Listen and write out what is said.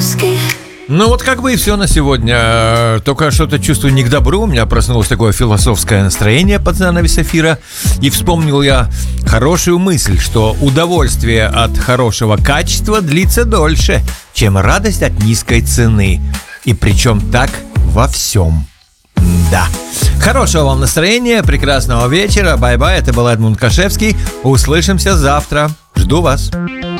Ну вот как бы и все на сегодня. Только что-то чувствую не к добру. У меня проснулось такое философское настроение под занавес эфира. И вспомнил я хорошую мысль, что удовольствие от хорошего качества длится дольше, чем радость от низкой цены. И причем так во всем. Да. Хорошего вам настроения, прекрасного вечера. Бай-бай, это был Эдмунд Кашевский. Услышимся завтра. Жду вас.